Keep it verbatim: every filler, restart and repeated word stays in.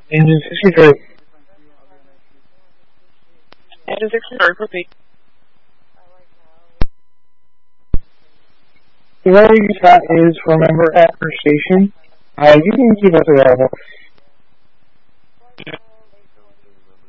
Engine sixty-three. Engine sixty-three, proceed. The letter you got is remember at her station. Uh, you can keep us available.